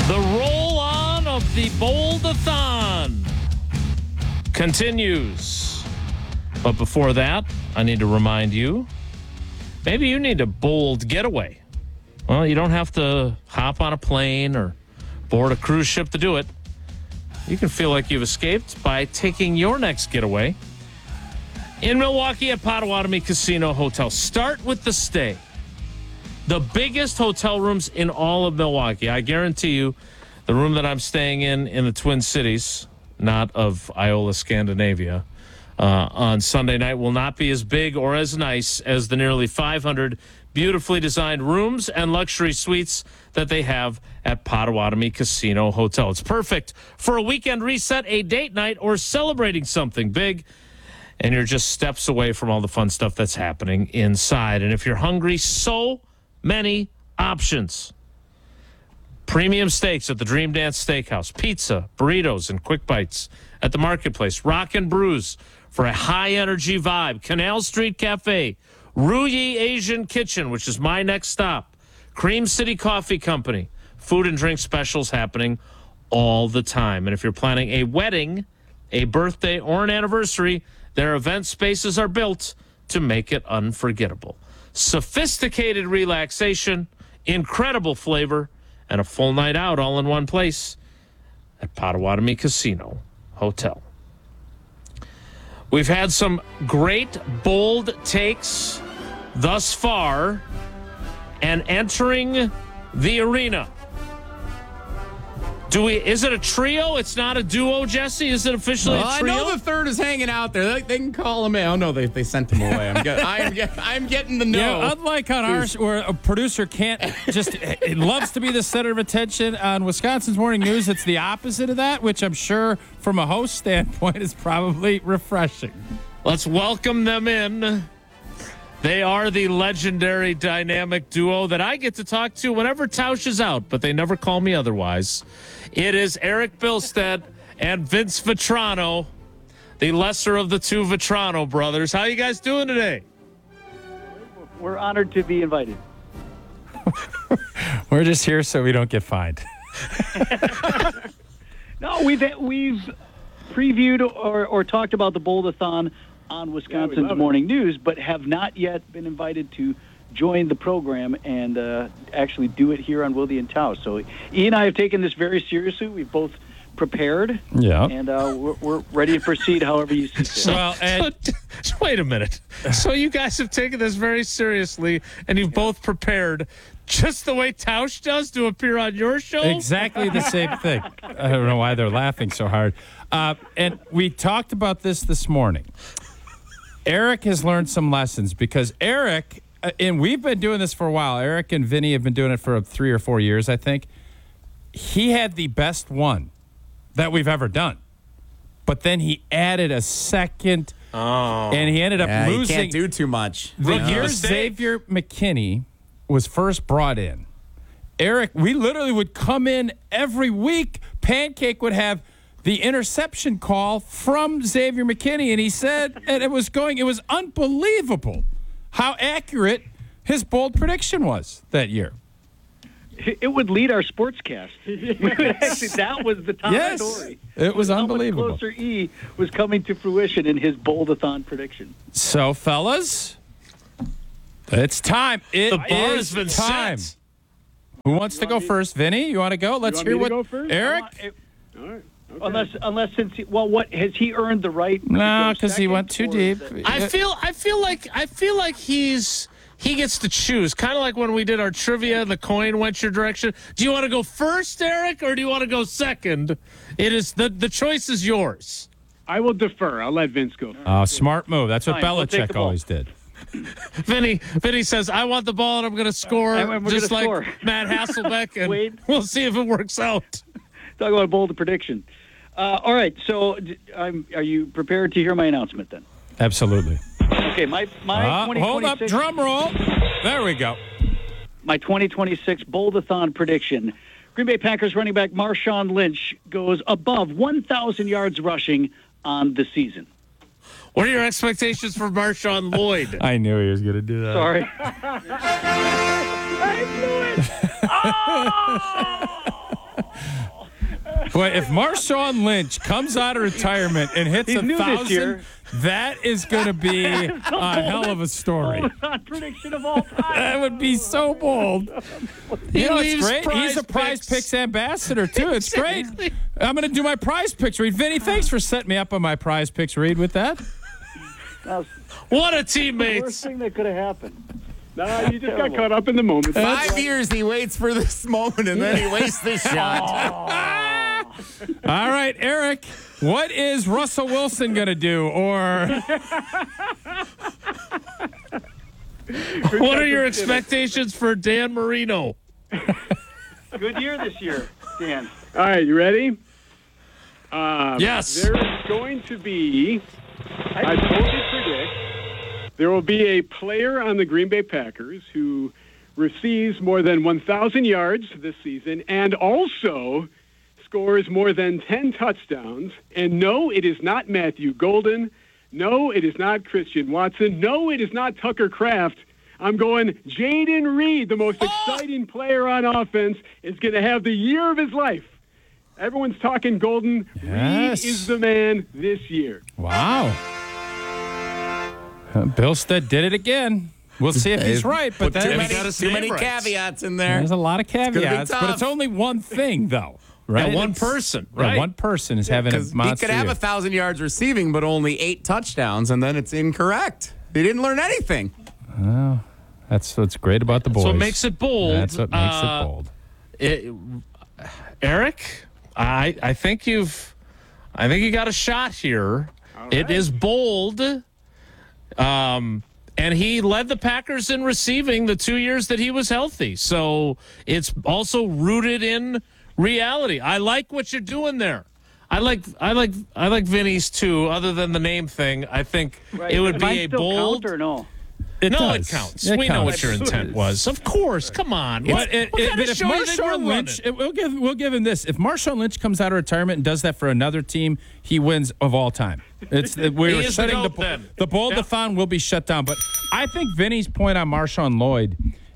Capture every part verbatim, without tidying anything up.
The roll-on of the Bold-a-thon continues. But before that, I need to remind you, maybe you need a bold getaway. Well, you don't have to hop on a plane or board a cruise ship to do it. You can feel like you've escaped by taking your next getaway in Milwaukee at Potawatomi Casino Hotel. Start with the stay. The biggest hotel rooms in all of Milwaukee. I guarantee you the room that I'm staying in in the Twin Cities, not of Iola, Scandinavia, uh, on Sunday night will not be as big or as nice as the nearly five hundred beautifully designed rooms and luxury suites that they have at Potawatomi Casino Hotel. It's perfect for a weekend reset, a date night, or celebrating something big. And you're just steps away from all the fun stuff that's happening inside. And if you're hungry, so many options. Premium steaks at the Dream Dance Steakhouse, pizza, burritos, and quick bites at the Marketplace, Rock and Brews for a high-energy vibe, Canal Street Cafe, Ruyi Asian Kitchen, which is my next stop, Cream City Coffee Company, food and drink specials happening all the time. And if you're planning a wedding, a birthday, or an anniversary, their event spaces are built to make it unforgettable. Sophisticated relaxation, incredible flavor, and a full night out all in one place at Potawatomi Casino Hotel. We've had some great, bold takes thus far, and entering the arena. Do we? Is it a trio? It's not a duo, Jesse? Is it officially well, a trio? I know the third is hanging out there. They, they can call him in. Oh, no, they, they sent him away. I'm, get, I am get, I'm getting the no. Yeah, unlike on ours, where a producer can't just, it loves to be the center of attention. On Wisconsin's Morning News, it's the opposite of that, which I'm sure from a host standpoint is probably refreshing. Let's welcome them in. They are the legendary dynamic duo that I get to talk to whenever Tausch is out, but they never call me otherwise. It is Eric Bilstead and Vince Vitrano, the lesser of the two Vitrano brothers. How you guys doing today? We're honored to be invited. We're just here so we don't get fined. No, we've we've previewed or, or talked about the Bold-a-thon on Wisconsin's yeah, Morning News, but have not yet been invited to join the program and uh, actually do it here on Wilde and Tau. So Ian and I have taken this very seriously. We've both prepared, yeah, and uh, we're, we're ready to proceed however you see fit. Well, and so, wait a minute. So you guys have taken this very seriously, and you've yeah. both prepared just the way Tausch does to appear on your show? Exactly the same thing. I don't know why they're laughing so hard. Uh, and we talked about this this morning. Eric has learned some lessons because Eric, uh, and we've been doing this for a while. Eric and Vinny have been doing it for three or four years, I think. He had the best one that we've ever done. But then he added a second, oh. and he ended up yeah, losing. He can't do too much. The no. year Mistake. Xavier McKinney was first brought in, Eric, we literally would come in every week. Pancake would have the interception call from Xavier McKinney, and he said, and it was going, it was unbelievable how accurate his bold prediction was that year. It would lead our sportscast. We would actually, that was the top yes, story. It was How unbelievable. much closer E was coming to fruition in his Bold-a-thon prediction. So, fellas, it's time. It The bar is has been time. set. Who wants to go first? Vinny, you want to go? Let's want hear me what to go first? Eric. It- All right. Okay. Unless, unless since he, well, what has he earned the right? to No, go because he second, went too or deep. is it- I feel I feel like I feel like he's he gets to choose. Kind of like when we did our trivia and the coin went your direction. Do you want to go first, Eric, or do you want to go second? It is the the choice is yours. I will defer. I'll let Vince go first. Oh, smart move. That's what Fine, we'll take Belichick the ball. always did. Vinny Vinny says, I want the ball and I'm gonna score And we're just gonna like score. Matt Hasselbeck, and Wait. we'll see if it works out. Talk about a bold prediction. Uh, all right, so d- I'm, are you prepared to hear my announcement then? Absolutely. Okay, my my Uh, twenty hold up, twenty-six drum roll. There we go. my twenty twenty-six Bold-a-thon prediction. Green Bay Packers running back Marshawn Lynch goes above one thousand yards rushing on the season. What are your expectations for Marshawn Lloyd? I knew he was going to do that. Sorry. Boy, if Marshawn Lynch comes out of retirement and hits He's a new this thousand, year. that is going to be a hell of a story. Boldest prediction of all time. That would be so bold. You know, it's leaves great. He's a Prize Prize Picks. Picks ambassador, too. It's great. I'm going to do my Prize Picks read. Vinny, thanks for setting me up on my Prize Picks read with that. That's What a the worst teammates. thing that could have happened. No, you just got caught up in the moment. Five years he waits for this moment and then he wastes this shot. All right, Eric, what is Russell Wilson going to do? Or What are your expectations for Dan Marino? Good year this year, Dan. All right, you ready? Um, Yes. There is going to be, I totally predict, there will be a player on the Green Bay Packers who receives more than one thousand yards this season and also scores more than ten touchdowns. And no, it is not Matthew Golden. No, it is not Christian Watson. No, it is not Tucker Kraft. I'm going Jaden Reed, the most exciting player on offense, is going to have the year of his life. Everyone's talking Golden. Yes. Reed is the man this year. wow. Uh, Bill Stead did it again. We'll see if he's right, but Too then many, gotta too many say right. caveats in there. there's a lot of gonna be caveats, but tough. it's only one thing, though, right? Yeah, one It's- person, yeah, right? one person is having a Because he monster could have year. a thousand yards receiving, but only eight touchdowns, and then it's incorrect. They didn't learn anything. That's what's great about the boys. So it makes it bold. That's what makes Uh, it bold. It, Eric, I I think you've I think you got a shot here. It is bold. Um and he led the Packers in receiving the two years that he was healthy. So it's also rooted in reality. I like what you're doing there. I like I like I like Vinny's too, other than the name thing. I think it would Does mine be a still bold count or no? It no, does. it counts. It we know what counts. your intent was. Of course. Come on. But, What, it, what it- kind but of if show you think you're Marshawn Lynch, running? it, we'll give we'll give him this. If Marshawn Lynch comes out of retirement and does that for another team, he wins of all time. It's we're He is the shutting the GOAT then. the bold Yeah. thon will be shut down. But I think Vinny's point on Marshawn Lloyd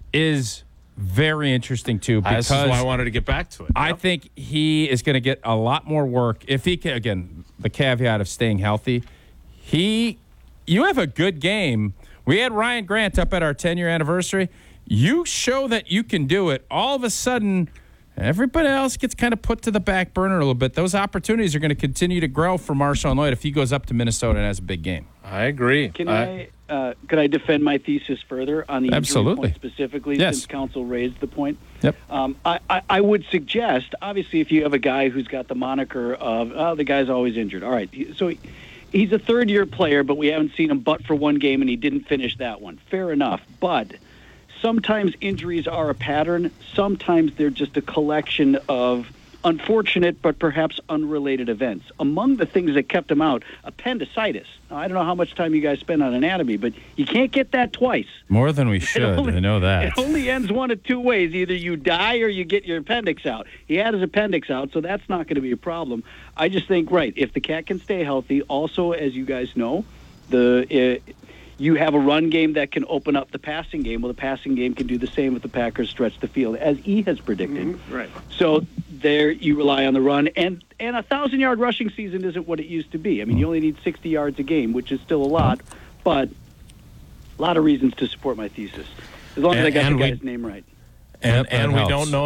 is very interesting too, Uh, because this is why I wanted to get back to it. I Yep. think he is going to get a lot more work if he can. Again, the caveat of staying healthy. He, you have a good game. We had Ryan Grant up at our ten-year anniversary. You show that you can do it. All of a sudden, everybody else gets kind of put to the back burner a little bit. Those opportunities are going to continue to grow for Marshawn Lloyd if he goes up to Minnesota and has a big game. I agree. Can I- I, uh, could I defend my thesis further on the injury Absolutely. point specifically, Yes. since counsel raised the point? Yep. Um, I, I, I would suggest, obviously, if you have a guy who's got the moniker of, oh, the guy's always injured. All right, he- so he, he's a third-year player, but we haven't seen him but for one game, and he didn't finish that one. Fair enough. But sometimes injuries are a pattern. Sometimes they're just a collection of unfortunate but perhaps unrelated events. Among the things that kept him out, appendicitis. Now, I don't know how much time you guys spend on anatomy, but you can't get that twice. More than we should. only- I know that. It only ends one of two ways. Either you die or you get your appendix out. He had his appendix out, so that's not going to be a problem. I just think, right, if the cat can stay healthy, also, as you guys know, the uh, you have a run game that can open up the passing game. Well, the passing game can do the same if the Packers stretch the field, as E has predicted. Right. So there you rely on the run, and and a thousand yard rushing season isn't what it used to be. I mean, you only need sixty yards a game, which is still a lot, but a lot of reasons to support my thesis, as long as And- I got and the we- guy's name right. and Yep, that and we helps. don't know